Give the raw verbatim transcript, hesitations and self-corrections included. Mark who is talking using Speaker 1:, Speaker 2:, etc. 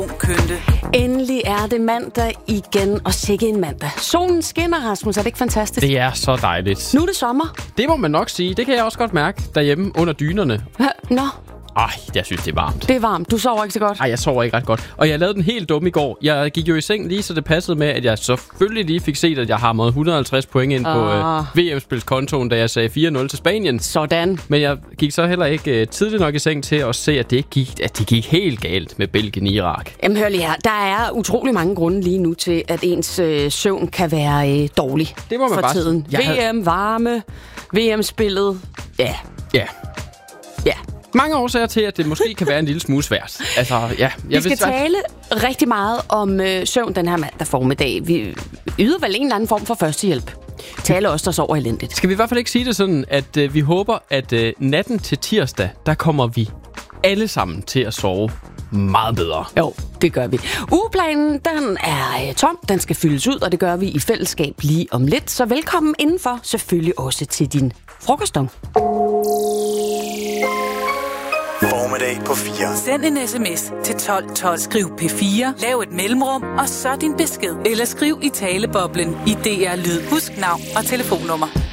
Speaker 1: Kønte.
Speaker 2: Endelig er det mandag igen, og sikke en mandag. Solen skinner, Rasmus. Er det ikke fantastisk?
Speaker 3: Det er så dejligt.
Speaker 2: Nu er det sommer.
Speaker 3: Det må man nok sige. Det kan jeg også godt mærke derhjemme under dynerne.
Speaker 2: Nå,
Speaker 3: Ej, jeg synes, det er varmt.
Speaker 2: det er varmt. Du sover ikke så godt.
Speaker 3: Ej, jeg sover ikke ret godt. Og jeg lavede den helt dumme i går. Jeg gik jo i seng lige, så det passede med, at jeg selvfølgelig lige fik set, at jeg hamrede et hundrede og halvtreds point ind på
Speaker 2: Ah.
Speaker 3: øh, V M-spilskontoen, da jeg sagde fire nul til Spanien.
Speaker 2: Sådan.
Speaker 3: Men jeg gik så heller ikke øh, tidligt nok i seng til at se, at det gik, at det gik helt galt med Belgien-Irak.
Speaker 2: Jamen hør lige her. Der er utrolig mange grunde lige nu til, at ens øh, søvn kan være øh, dårlig
Speaker 3: Det må man
Speaker 2: for
Speaker 3: bare
Speaker 2: tiden.
Speaker 3: sige. Jeg
Speaker 2: V M,
Speaker 3: havde-
Speaker 2: varme, V M-spillet. Ja,
Speaker 3: Ja.
Speaker 2: ja.
Speaker 3: Mange årsager til, at det måske kan være en lille smule svært. Altså, ja. Jeg
Speaker 2: Vi skal
Speaker 3: vil svært-
Speaker 2: tale rigtig meget om øh, søvn den her mandag formiddag. Vi yder vel en eller anden form for førstehjælp. Tale os, der sover elendigt.
Speaker 3: Skal vi i hvert fald ikke sige det sådan, at øh, vi håber, at øh, natten til tirsdag, der kommer vi alle sammen til at sove meget bedre.
Speaker 2: Jo, det gør vi. Ugeplanen, den er øh, tom. Den skal fyldes ud, og det gør vi i fællesskab lige om lidt. Så velkommen indenfor, selvfølgelig også til din frokostdom.
Speaker 4: Formiddag på fire.
Speaker 1: Send en sms til tolv tolv. Skriv P fire. Lav et mellemrum, og så din besked. Eller skriv i taleboblen i D R Lyd. Husk navn og telefonnummer.